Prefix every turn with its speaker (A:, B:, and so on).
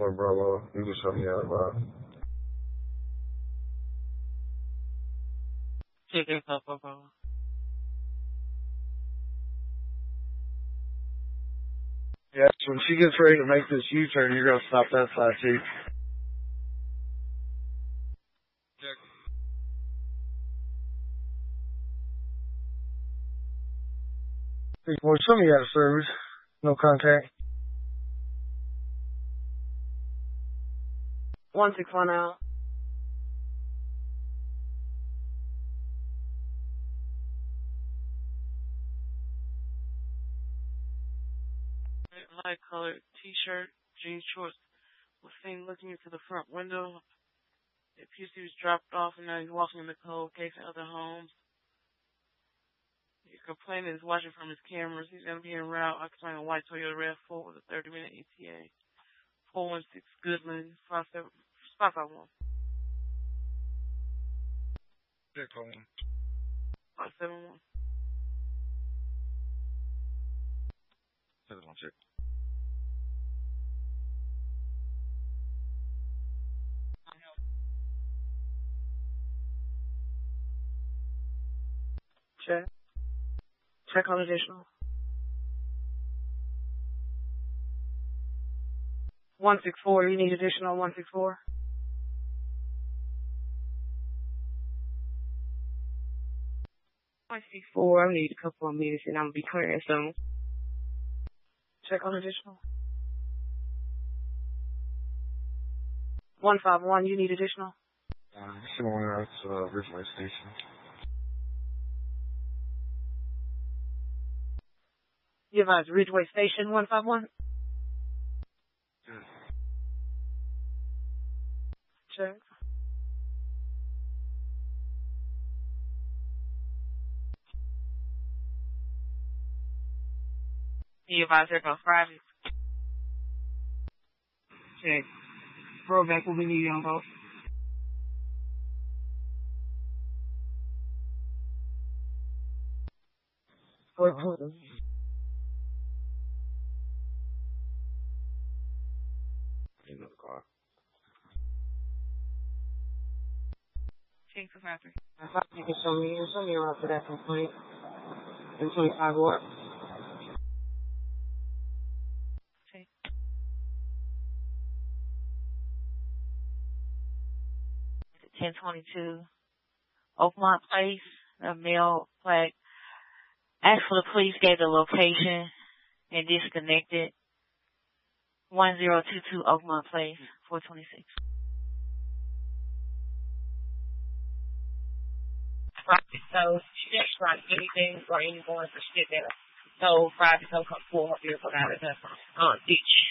A: for Bravo. You can show me out, bro.
B: Check this out, bro.
A: Yes, when she gets ready to make this U-turn, you're going to stop that side, too.
B: Check.
A: Hey, boy, show me out of service. No contact.
C: 161 out.
B: Light colored t-shirt, jean shorts, was seen looking into the front window. It appears he was dropped off and now he's walking in the cold, casing other homes. Your complainant is watching from his cameras. He's going to be en route, occupying a white Toyota RAV4 with a 30-minute ETA. 416 Goodland, 551.
A: Check on
B: 571.
A: 7 on check.
C: Check. Check on additional. 164, you need additional 164? I need a couple of minutes and I'm going to be clearing soon. Check on additional. 151, you need additional?
A: Similar out to Ridgeway Station.
C: You advise Ridgeway Station 151?
A: Yes.
C: Check.
B: You advise there goes Friday.
C: Check. Throwback will be needed on both. Hold on.
A: Another car.
B: Check the factory.
C: You can show me around for that complaint. In 25 what?
B: Check.
D: It's 1022 Oakmont Place, a male flag. Asked for the police, gave the location, and disconnected. 1022 Oakmont Place, 426.
C: Right, so she didn't try anything or anyone for shit that so Friday so come pull her vehicle out of the ditch.